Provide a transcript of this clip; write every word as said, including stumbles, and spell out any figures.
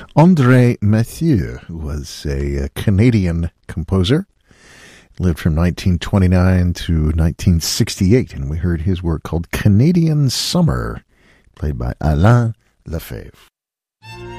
André Mathieu was a, a Canadian composer. Lived from nineteen twenty-nine to nineteen sixty-eight, and we heard his work called Canadian Summer, played by Alain Lefebvre.